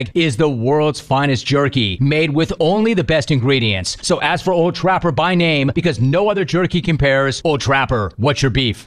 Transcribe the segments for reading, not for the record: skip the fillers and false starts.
is the world's finest jerky, made with only the best ingredients. So ask for Old Trapper by name, because no other jerky compares. Old Trapper, what's your beef?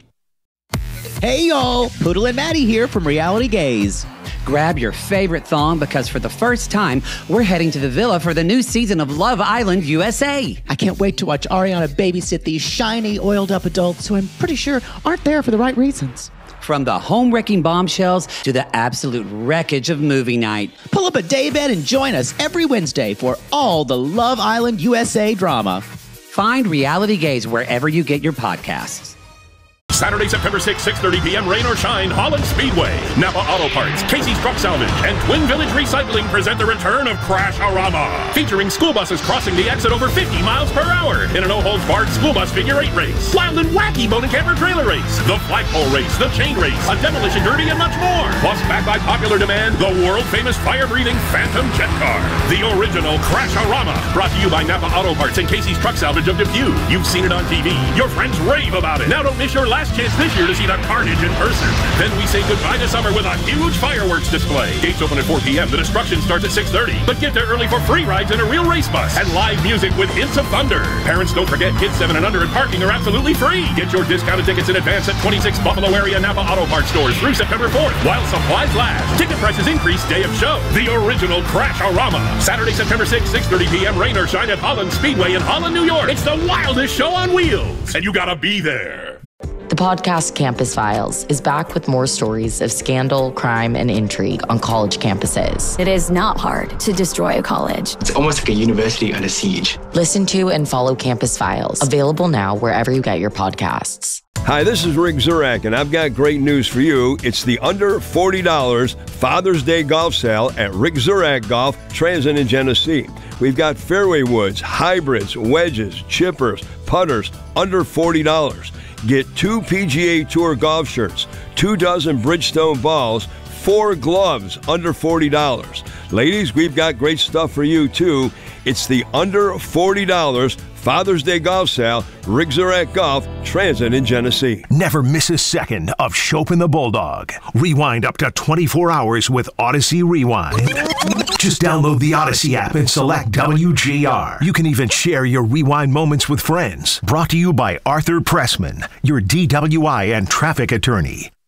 Hey y'all, Poodle and Maddie here from Reality Gaze. Grab your favorite thong, because for the first time, we're heading to the villa for the new season of Love Island USA. I can't wait to watch Ariana babysit these shiny, oiled-up adults who I'm pretty sure aren't there for the right reasons. From the home-wrecking bombshells to the absolute wreckage of movie night. Pull up a daybed and join us every Wednesday for all the Love Island USA drama. Find Reality Gaze wherever you get your podcasts. Saturday, September 6th, 6:30 p.m., rain or shine, Holland Speedway, Napa Auto Parts, Casey's Truck Salvage, and Twin Village Recycling present the return of Crash-A-Rama, featuring school buses crossing the X at over 50 miles per hour in a no-holds-barred school bus figure 8 race, wild and wacky boat and camper trailer race, the flagpole race, the chain race, a demolition derby, and much more. Plus, backed by popular demand, the world-famous fire-breathing Phantom Jet Car, the original Crash-A-Rama, brought to you by Napa Auto Parts and Casey's Truck Salvage of Depew. You've seen it on TV. Your friends rave about it. Now don't miss your last chance this year to see the carnage in person. Then we say goodbye to summer with a huge fireworks display. Gates open at 4 p.m. The destruction starts at 6:30. But get there early for free rides in a real race bus and live music with hints of thunder. Parents, don't forget, kids 7 and under and parking are absolutely free. Get your discounted tickets in advance at 26 Buffalo area Napa Auto Parts stores through September 4th while supplies last. Ticket prices increase day of show. The original Crash-A-Rama. Saturday, September 6th, 6:30 p.m. Rain or shine at Holland Speedway in Holland, New York. It's the wildest show on wheels, and you gotta be there. The podcast Campus Files is back with more stories of scandal, crime, and intrigue on college campuses. It is not hard to destroy a college. It's almost like a university under siege. Listen to and follow Campus Files, available now wherever you get your podcasts. Hi, this is Rick Zurak, and I've got great news for you. It's the under $40 Father's Day golf sale at Rick Zurak Golf, Transit in Genesee. We've got fairway woods, hybrids, wedges, chippers, putters, under $40. Get 2 PGA Tour golf shirts, 2 dozen Bridgestone balls, 4 gloves, under $40. Ladies, we've got great stuff for you, too. It's the under $40 Father's Day golf sale, Rick Zurak Golf, Transit in Genesee. Never miss a second of Chopin the Bulldog. Rewind up to 24 hours with Odyssey Rewind. Just download the Odyssey app and select WGR. You can even share your rewind moments with friends. Brought to you by Arthur Pressman, your DWI and traffic attorney.